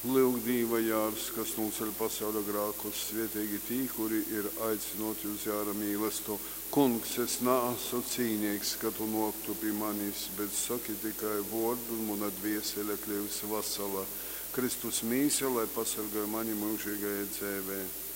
Lūk, Dieva jārs, kas nūceļ pasaula grākus, svietīgi tī, kuri ir aicinoti uz jāra mīlestu. Kungs, es nāsu cīnīgs, ka tu noktu pie manis, bet saki tikai vārdu, un mana dviesele kļūs vasala. Kristus mīsa, lai pasargāja mani mūžīgajai dzēvē.